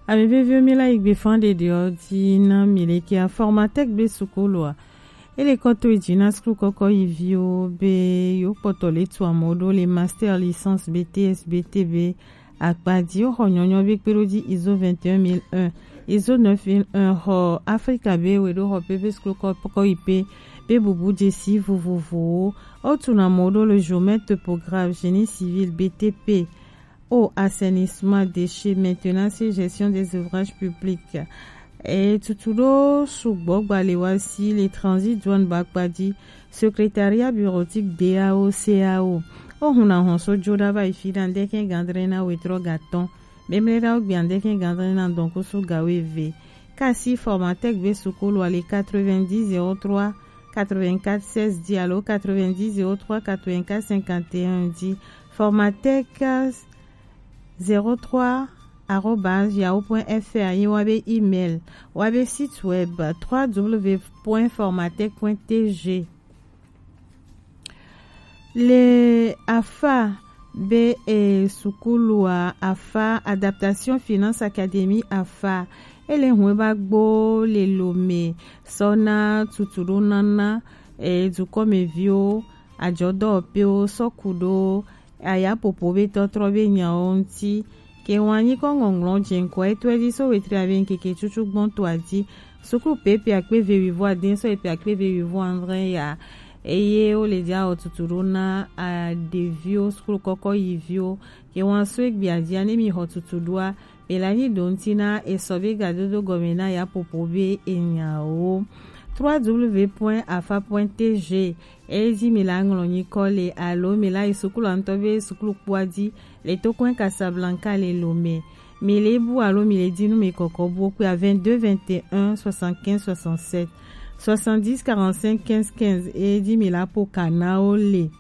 Amebe viomila igbe fande de ordina mileki a formatek be sukolo. Ele koto ijina skru koko ivio be yo potole tu amodo le master licence BTS BTB akpadi o honyonyo be perodi ISO 21001 ISO 9001 ho Africa be wedo ho pebe skru koko ipe be bubu jesi vovovo o tuna modo le géomètre topographe génie civil BTP au assainissement déchets, maintenance et gestion des ouvrages publics. Et tutulo soubok balewasi les transits douane bakpadi secrétariat bureautique DAO CAO. O huna honso joda va ifida ndeke gandrena wetro gaton. Memlera o biandeke gandrena donko su gawe v. Kasi formatek be sukolo ale 90 03 84 16 di alo 90 03 84 51 di formatek 03@yahoo.fr wabe email wabe site web www.formatec.tg. Le AFA B et Sukulua AFA Adaptation Finance Académie AFA ele huebagbo le lome sona tuturunana e dukomevio ajodo peo sokudo aya popobe totrobe nyaonti ke wani kongonglon jenko etwedi so wetri aven keke chuchu gbon to adi sukru pepe akpe vivo adin so epe akpe vivo andre ya eye o le dia otuturuna a devio sukru koko yivio ke wan so egbi adi anemi hotutudua elani dontina e sobe gadodo gomena ya popobe enyao www.afa.tg ezi milanglo nikole alo mila isukulu antobe sukulu kwadi le tokwen Casablanca le lome milebu alo miledinu mekokobo kwa 22 21 75 67 70 45 15 15 ezi milapo kana ole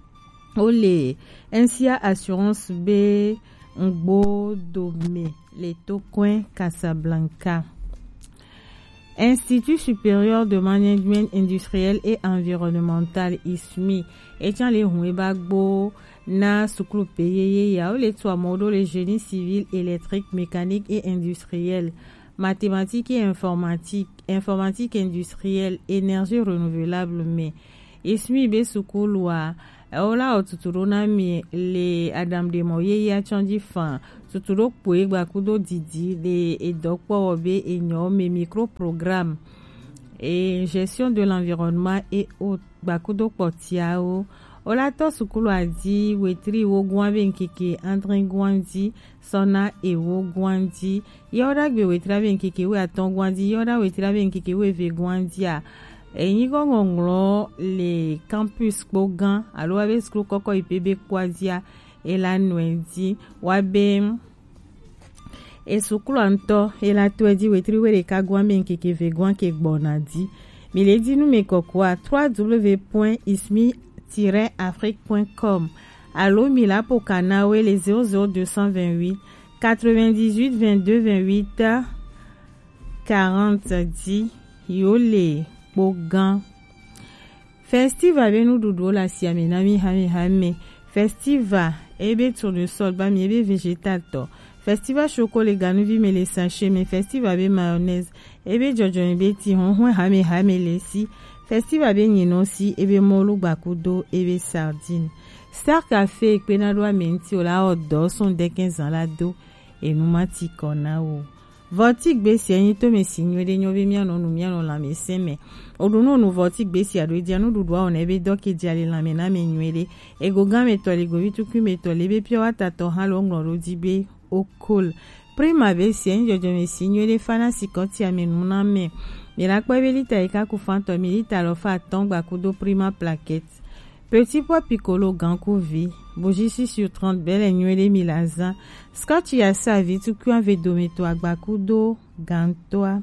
NCA assurance B ngbo dome le tokwen Casablanca. Institut supérieur de management industriel et environnemental ISMI étant les huebagbo na sukulu peyeye ya le toa modo le génie civil électrique mécanique et industriel mathématiques et informatique industrielle énergie renouvelable mais ISMI be sukulu wa ola otuturona mi le Adam de Moye ya changi fan tuturo poe gbakudo didi le edokpo obe enyo me microprogramme et gestion de l'environnement et au gbakudo potiao ola to sukulu adi wetri wo gwanbe nkeke andre gwandi sona e wo gwandi yoda gbe wetra be nkeke we aton gwandi yoda wetra be nkeke we ve gwandi a enyi gongonglo le campus Bogan alo wabe skulu koko ipebe kwazia ela nwendi wabe esukulu anto ela twedi wetri were kagwambe nkeke vegwan ke gbonadi miledi nu mekokwa www.ismi-afrique.com alo milapo kanawe le 00228 98 22 28 40 di yole Bogan. Festival benu dudu la siamenami hame festival ebe tournesol ba mi ebe végétal to festival chocolat ganuvi me le sachet me festival be mayonnaise ebe jojo ebe ti honhon hame lesi festival be nyino si ebe molu bakudo ebe sardine Star Café penado amenti ola odo son de 15 ans la do enumati konao Votique besi anito me signore nyobe miano nu miano la meseme oduno nu votique besi ado dianu dudwa onebe doki diale la mena menwele ego game tole go vitu me tole be pio atato halo ngoro dibe okol prima besi enjojo me signore fana sikoti amenuna me mirakwa belita eka ku fanto milita lo fa tongba kudo prima plaquette Petit pois piccolo gankouvi, bojisi sur 30 belle nuele milazan, scotch ya savi tu kuan vedometo agbakudo gantoa.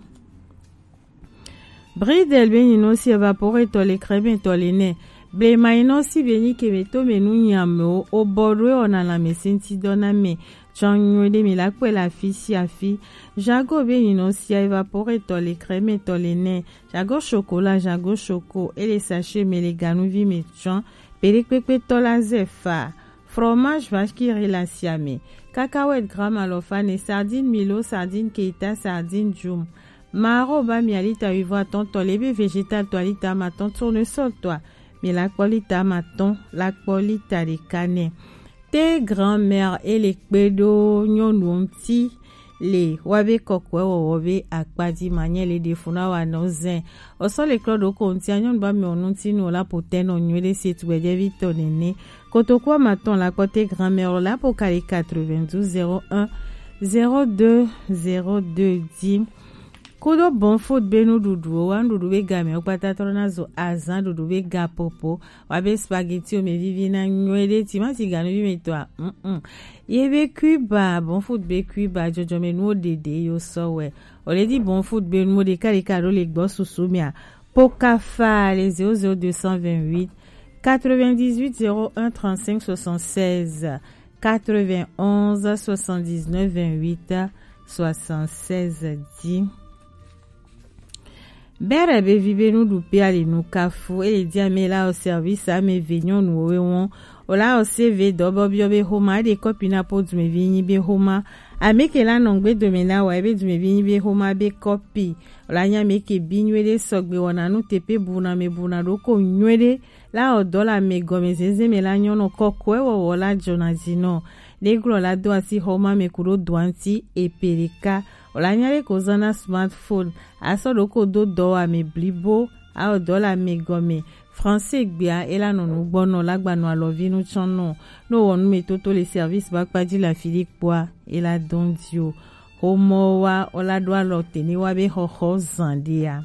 Bridel benino si evapore tole creme tole ne, ble maino si beni kemeto menu nyamo o borwe ona la mesenti dona me, channuele milakwe la fi si afi, jago benino si evapore tole creme tole ne, jago chocolat, jago choco, et les sachets me les ganouvi me chan, Perikpepe tola zefa fromage vache qui rit la siamé, cacahuète gramme alofane, sardine milo, sardine keita, sardine djoum, maro ba mialita vivre tonton, lebe végétal toalita maton, tournesol toi, mais la qualita maton, la qualita de canet. Tes grand-mère et les pédos nyononti les wabe kokwe wabe akpadi manye les defuna wa nozen oso les clodo konti anyon ba me onunti no la poteno nywele sit wede vitonene kotokwa maton la côté grand-mère la pour 92 01 02 02 10 Kudo bon food benu dudu wan dudu be game okpata trona zo azan dudu be gapopo wabe spaghetti o me vivi na nywele timati ganu bi metwa yebe kuba bon food be kuba jojo me no dede yo sowe already bon food be no de karikaro le gbo susumia pokafa les 00228 98 01 35 76 91 79 28 76 10 Bere be vive nous dupe ali nous kafu e dia me la au service a me vignon nous won o la o CV dobo bio be homa de copina po du me vigni be homa a me ke la nongbe de me na wa be du me vigni be homa be copy o la nya me ke binwele sogbe wona nu tepe buna me buna do ko nywele la o dola me gome zeze me la nyono kokwe wo la jonazino le glo la do asi homa me kuro douanti e perika olanyale kozana smartphone asodoko do a me blibo a odola me gome français gbia ela nonu gbono lagbano alovinu chonno no wonu me toto les services bakpaji la philique poa ela dondio homo wa olado aloteni wa be hoho zandia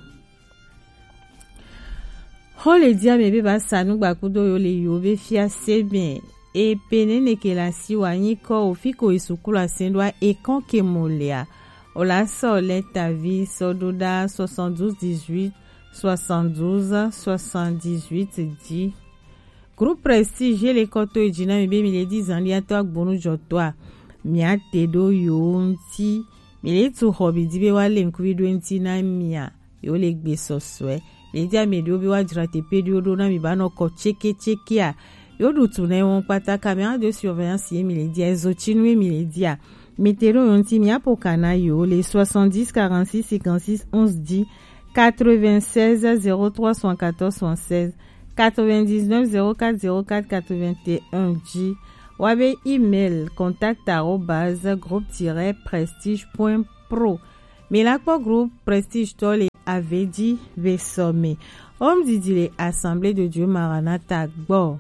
hole dia me be ba sanu gbakudo yo le yo be fia sebe e penene ke la siwanyi ko ofiko isukula sendwa e konke molea Ola sole ta vie sododa 72 18 72 78 10 Groupe Prestige les koto ejina mebe mi le 10 ans ya to agbonu jotwa mi atedo yonti mi le tu hobby dibe wale nkuvido enti na mia yo le gbe soswe le dia me do bi wa jrate pedio do na mi ba no ko cheke a yo du tune won pata caméra de surveillance mi le dia ezochinwe mi le dia Météro yonti mi apokana yo les 70 46 56 11 10 96 03 114 76 99 04 04 81 10 wabe email contact@groupe-prestige.pro Melakpo groupe prestige tole avait dit vesome homme didile assemblée de Dieu Maranatha gbo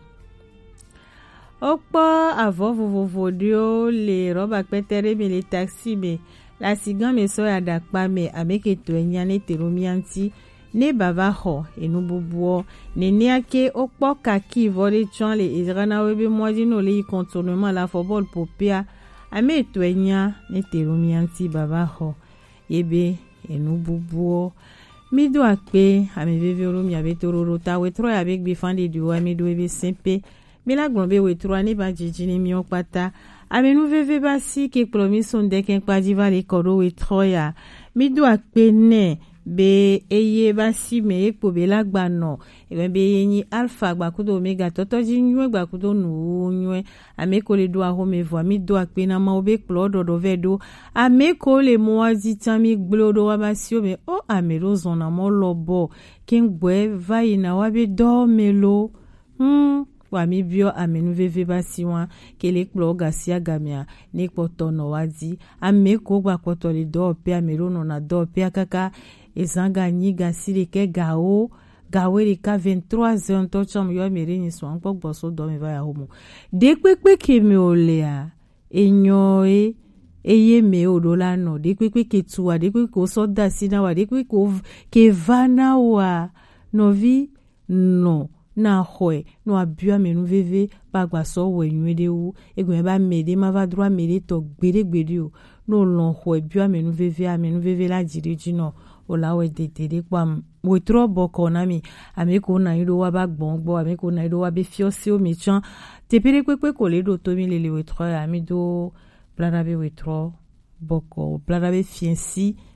Okpo avant vovodio les robes petere me les taxi me la sigan me so ya dakpa me ameke to enyane teromianti ne baba ho enububuo ne niake okpo kaki vole chon le izrana webe moji no le contournement la football popia ame to enya ne teromianti baba ho ebe enububuo mi do akpe ame veve ro mi abetororo ta wetro ya big bifande du wa mi do ebe sempe Mila glombe wetro ani ba jijini mi okpata amenu veve basi ke promission de ken kwajiva le kodo wetro ya mi do akpene be eye basi me ekpo be lagbano e be yin alpha gbakudo omega totoji nwe gbakudo nu nwe ameko le do ahome vo mi do akpena ma obe klodo do vedo ameko le moazi tami glodo wa basi obe o amero zona mo lobo ken gbe vai na wa be do melo Wami bio amenu veve basiwa kele klo gasia gamia ne kpotono wazi ameko gba kpotole do pe amero no na do pe akaka ezanga nyi gasire ke gawe le ka 23 ans to chom yo mere ni so anpo gboso do me va ya homo de pepe ke me olea enyoe eye me odola no de pepe ke tuwa de pepe ko so da sina wa de pepe ko ke vana wa novi no na hoe no abua menu veve bagba so wenwede wu egwe ba mede ma va droit mede to gbede o no lon hoe bua menu veve la jiriji no o la we de kwa we tro boko na mi ameko na ido wa bagbongbo ameko na ido wa be fiosi o mechan te pere kwekwe ko le do to mi le we tro ami do blarabe we tro boko blarabe fiensi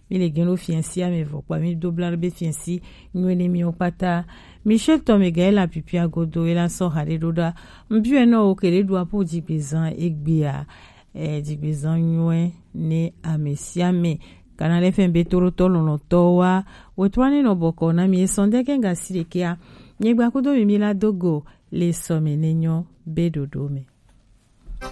mi le gen lo fiancé a me vo kwa mi doblar be fiancé nyone mi opata Michel Tomega la pipi agodo e la so hade doda mbiwe no okele do apo digbezan egbia digbezan nywe ne amesiame kana le fembe toro tolo no towa wetwane no boko na mi sonde kenga sireke a nyegba kudo mi la dogo le somenenyo bedodome